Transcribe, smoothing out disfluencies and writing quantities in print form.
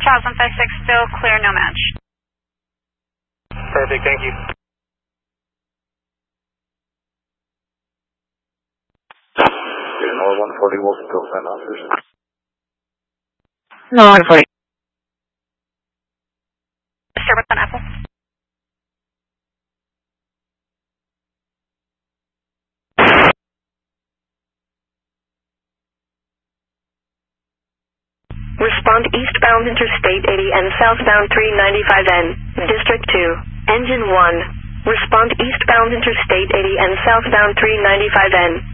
1056 still clear, no match. Perfect, thank you. North 140 Wilsonville, send officers. No, 140. Service on Apple. Respond eastbound Interstate 80 and southbound 395N, District 2, Engine 1. Respond eastbound Interstate 80 and southbound 395N.